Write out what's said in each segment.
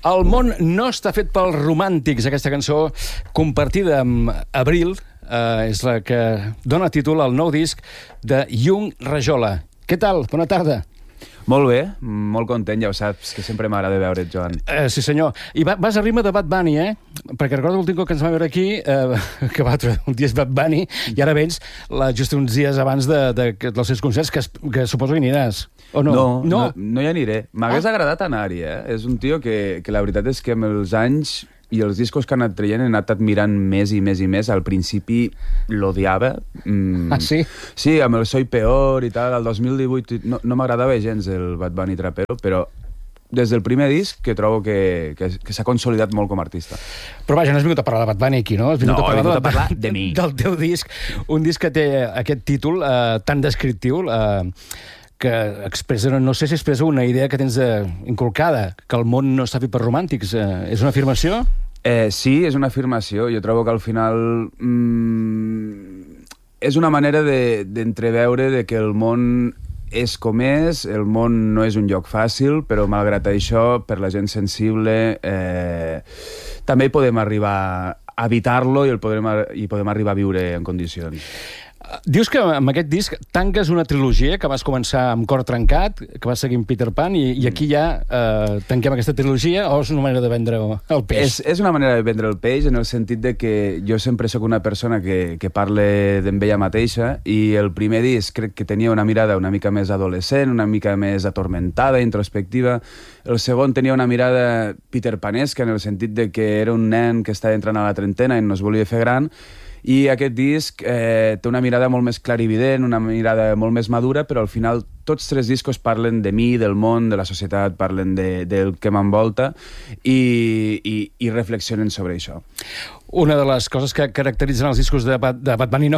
El món no està fet pels romàntics. Aquesta cançó, compartida amb Abril, és la que dona títol al nou disc de Yung Rajola. Què tal? Bona tarda. Molt bé, molt content, ja ho saps, que sempre m'agrada veure't, Joan. Sí, senyor. I vas a ritme de Bad Bunny, Perquè recordo l'últim cop que ens vam veure aquí, que un dia és Bad Bunny, i ara vens just uns dies abans dels seus concerts, que suposo que aniràs, o no? No hi aniré. M'hagués agradat anar-hi, És un tio que la veritat és que amb els anys i els discos que han anat traient he anat admirant més i més i més. Al principi l'odiava. Ah, sí? Sí, amb el Soy Peor i tal, el 2018 no m'agradava gens el Bad Bunny trapero, però des del primer disc que trobo que s'ha consolidat molt com a artista. Però vaja, no has vingut a parlar de Bad Bunny aquí, no? Has vingut he vingut a parlar de mi. Del teu disc, un disc que té aquest títol tan descriptiu, que expressa, no sé si expressa una idea que tens inculcada, que el món no està fet per romàntics. És una afirmació? Sí, és una afirmació. Jo trobo que al final és una manera d'entreveure que el món és com és, el món no és un lloc fàcil, però malgrat això, per la gent sensible, també podem arribar a evitar-lo i podem arribar a viure en condicions. Dius que amb aquest disc tanques una trilogia que vas començar amb Cor trencat, que vas seguir amb Peter Pan, i aquí ja tanquem aquesta trilogia, o és una manera de vendre el peix? És una manera de vendre el peix, en el sentit de que jo sempre sóc una persona que parla d'en ella mateixa, i el primer disc crec que tenia una mirada una mica més adolescent, una mica més atormentada, introspectiva. El segon tenia una mirada peterpanesca, en el sentit de que era un nen que estava entrant a la trentena i no es volia fer gran. I aquest disc té una mirada molt més clarivident, una mirada molt més madura, però al final tots tres discos parlen de mi, del món, de la societat, parlen del que m'envolta i reflexionen sobre això. Una de les coses que caracteritzen els discos de Bad Bunny,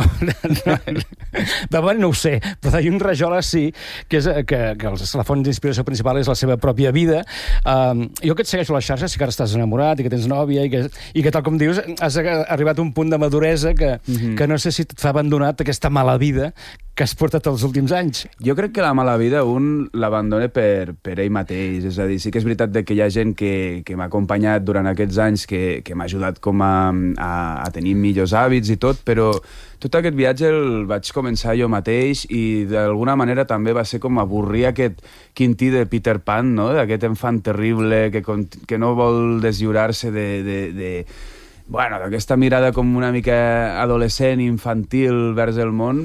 de Bunny no ho sé, però de Yung Rajola sí, que la font d'inspiració principal és la seva pròpia vida. Jo que et segueixo a les xarxes, sí que ara estàs enamorat i que tens nòvia i que tal com dius, has arribat a un punt de maduresa que no sé si et fa abandonar aquesta mala vida que has portat els últims anys. Jo crec que la mala vida un l'abandona per ell mateix. És a dir, sí que és veritat que hi ha gent que m'ha acompanyat durant aquests anys, que m'ha ajudat com a tenir millors hàbits i tot, però tot aquest viatge el vaig començar jo mateix i d'alguna manera també va ser com avorrir aquest Quintí de Peter Pan, no? D'aquest enfant terrible que no vol deslliurar-se d'aquesta mirada com una mica adolescent, infantil vers el món.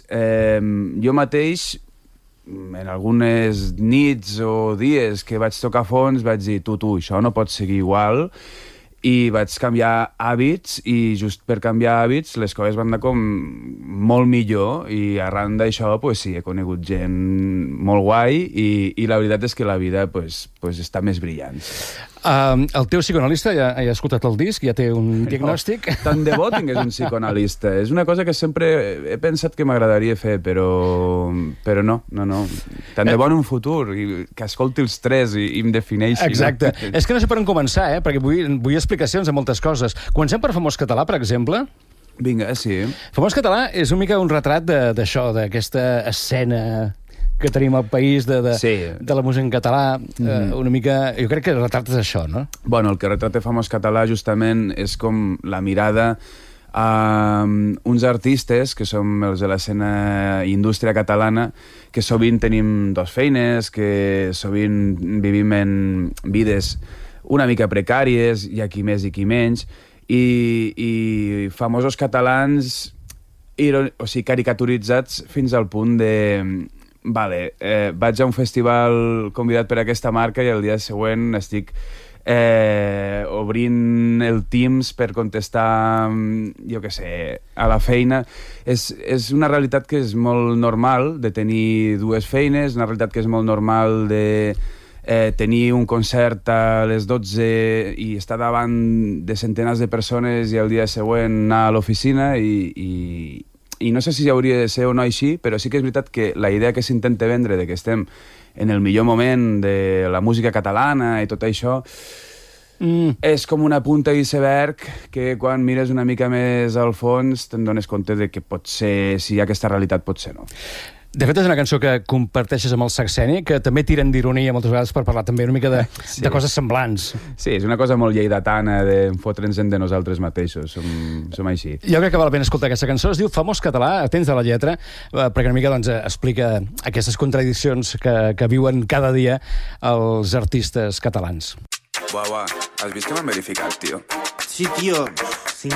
Jo mateix, en algunes nits o dies que vaig tocar fons, vaig dir, tu, això no pot seguir igual, i vaig canviar hàbits, i just per canviar hàbits les coses van anar com molt millor, i arran d'això sí, he conegut gent molt guai, i la veritat és que la vida està més brillant. El teu psicoanalista ja ha escoltat el disc, ja té un diagnòstic. Tant de bo tingués un psicoanalista. És una cosa que sempre he pensat que m'agradaria fer, però no. Tant de bo en un futur, que escolti els tres i em defineixi. Exacte. És que no sé per on començar, perquè vull explicacions de moltes coses. Comencem per Famós Català, per exemple. Vinga, sí. Famós Català és una mica un retrat d'això, d'aquesta escena que tenim al país de la música en català, una mica... Jo crec que el retrat és això, no? Bueno, el que retrata Famós Català justament és com la mirada a uns artistes que som els de l'escena indústria catalana, que sovint tenim dos feines, que sovint vivim en vides una mica precàries, hi ha qui més i qui menys, i famosos catalans caricaturitzats fins al punt de... vaig a un festival convidat per aquesta marca i el dia següent estic obrint el Teams per contestar, jo què sé, a la feina. És una realitat que és molt normal de tenir dues feines, una realitat que és molt normal de tenir un concert a les 12 i estar davant de centenars de persones i el dia següent anar a l'oficina i no sé si hauria de ser o no així, però sí que és veritat que la idea que s'intenta vendre de que estem en el millor moment de la música catalana i tot això és com una punta d'iceberg que quan mires una mica més al fons te'n dones compte de que potser, si hi ha aquesta realitat, potser no. De fet, és una cançó que comparteixes amb el Saxeni, que també tiren d'ironia moltes vegades per parlar també una mica de coses semblants. Sí, és una cosa molt lleidatana de fotre'ns-en de nosaltres mateixos, som així. Jo crec que val la pena escoltar aquesta cançó, es diu Famós Català, atents de la lletra, perquè una mica doncs, explica aquestes contradiccions que viuen cada dia els artistes catalans. Buah, has vist que m'han verificat, tio? Sí, tio. 5